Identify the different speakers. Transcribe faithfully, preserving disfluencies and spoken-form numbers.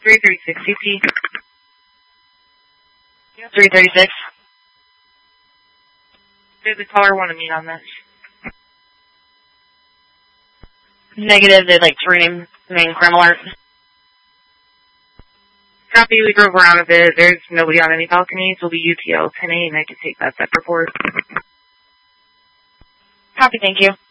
Speaker 1: three thirty-six C P.
Speaker 2: three thirty-six.
Speaker 1: Did the caller want to meet on this?
Speaker 2: Negative, they'd like to rename the main crime alert.
Speaker 1: Copy, we drove around a bit. There's nobody on any balconies. We'll be U T L ten A, and I can take that set report.
Speaker 2: Copy, thank you.